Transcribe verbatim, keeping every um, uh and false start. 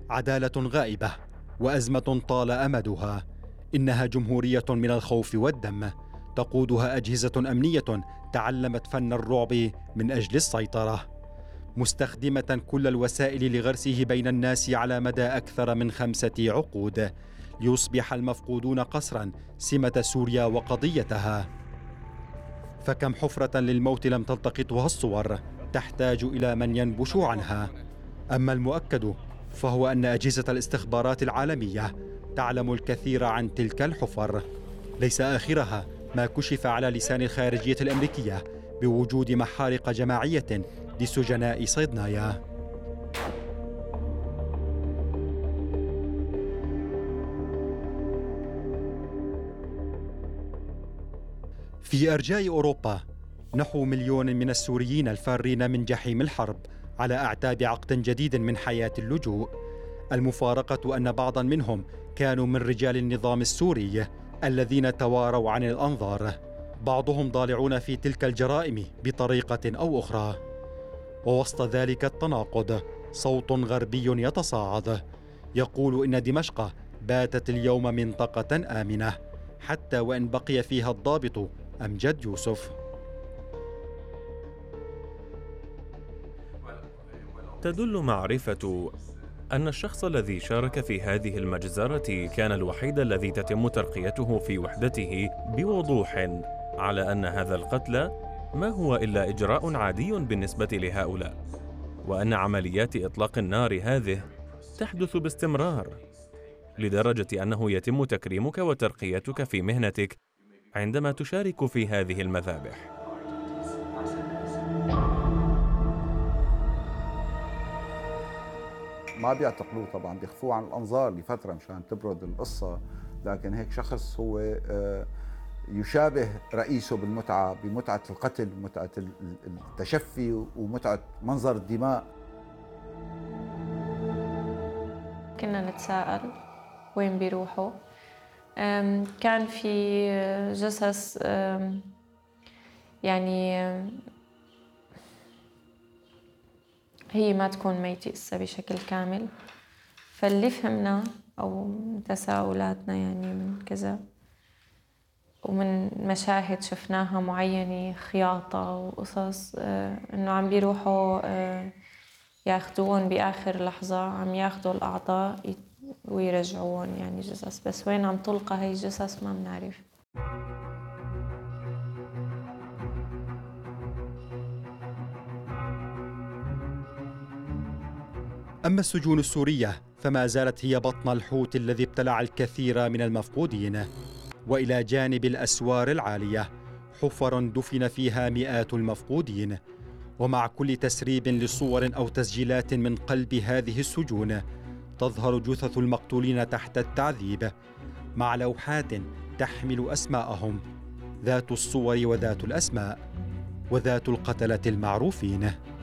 عدالة غائبة وأزمة طال أمدها. إنها جمهورية من الخوف والدم، تقودها أجهزة أمنية تعلمت فن الرعب من أجل السيطرة، مستخدمة كل الوسائل لغرسه بين الناس على مدى أكثر من خمسة عقود، ليصبح المفقودون قسرا سمة سوريا وقضيتها. فكم حفرة للموت لم تلتقطها الصور تحتاج إلى من ينبش عنها. أما المؤكد فهو أن أجهزة الاستخبارات العالمية تعلم الكثير عن تلك الحفر، ليس آخرها ما كشف على لسان الخارجية الأمريكية بوجود محارق جماعية لسجناء صيدنايا. في أرجاء أوروبا نحو مليون من السوريين الفارين من جحيم الحرب على أعتاب عقد جديد من حياة اللجوء. المفارقة أن بعضا منهم كانوا من رجال النظام السوري الذين تواروا عن الأنظار، بعضهم ضالعون في تلك الجرائم بطريقة أو أخرى. ووسط ذلك التناقض صوت غربي يتصاعد يقول إن دمشق باتت اليوم منطقة آمنة، حتى وإن بقي فيها الضابط أمجد يوسف. تدل معرفة أن الشخص الذي شارك في هذه المجزرة كان الوحيد الذي تتم ترقيته في وحدته بوضوح على أن هذا القتل ما هو إلا إجراء عادي بالنسبة لهؤلاء، وأن عمليات إطلاق النار هذه تحدث باستمرار، لدرجة أنه يتم تكريمك وترقيتك في مهنتك عندما تشارك في هذه المذابح. ما بيعتقلوه طبعا، بيخفوه عن الأنظار لفترة مشان تبرد القصة، لكن هيك شخص هو يشابه رئيسه بالمتعة، بمتعة القتل، متعة التشفي ومتعة منظر الدماء. كنا نتساءل وين بيروحوا. كان في جثث يعني هي ما تكون ميتة إسا بشكل كامل، فاللي فهمنا أو تساؤلاتنا يعني من كذا ومن مشاهد شفناها معينة، خياطة وقصص، إنه عم بيروحوا ياخدوهم بآخر لحظة، عم ياخدوا الأعضاء ويرجعوهم يعني جثث، بس وين عم تلقى هي الجثث ما بنعرف. أما السجون السورية فما زالت هي بطن الحوت الذي ابتلع الكثير من المفقودين، وإلى جانب الأسوار العالية حفر دفن فيها مئات المفقودين. ومع كل تسريب لصور أو تسجيلات من قلب هذه السجون تظهر جثث المقتولين تحت التعذيب مع لوحات تحمل أسماءهم، ذات الصور وذات الأسماء وذات القتلة المعروفين.